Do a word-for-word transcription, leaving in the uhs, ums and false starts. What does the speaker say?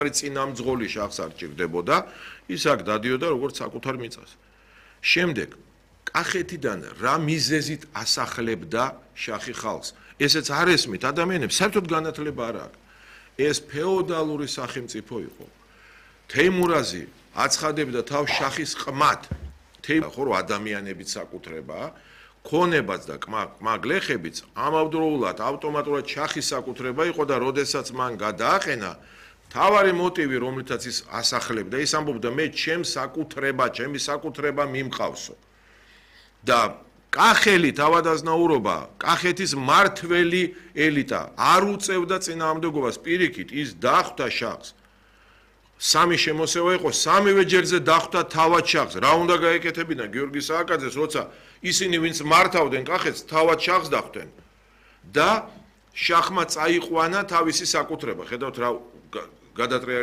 წინამძღოლი შახს არ ჭირდებოდა, ის აქ დადიოდა როგორც საკუთარ მიწას. შემდეგ კახეთიდან რა მიზეზით ასახლებდა შახი ხალხს? ესეც არ ესმით ადამიანებს, საერთოდ განათლება არ აქვს. ეს ფეოდალური სახელმწიფო იყო. თეიმურაზი აცხადებდა თავს შახის ყმად. ხო რომ ადამიანებით საკუთრებაა, ქონებაც და კმაგლეხებიც ამავდროულად ავტომატურად შახის საკუთრება იყო და როდესაც მან გადააყენა თავარი მოტივი, რომლითაც ის ასახლებდა, ის ამბობდა მე ჩემს საკუთრება, ჩემი საკუთრება მიმყავსო. და კახელი თავადაზნაურობა, კახეთის მართველი ელიტა არ უწევდა წინააღმდეგობას, პირიქით ის დახვდა შახს. სამი შემოსევა იყო, სამივე ჯერზე დახვდა თავად შახს. რა უნდა გაეკეთებინა გიორგი სააკაძეს, როცა ისინი ვინც მართავდნენ კახეთს, თავად შახს დახვდნენ. და შახმა წაიყვანა თავისი საკუთრება. ხედავთ რა გადატრიალებული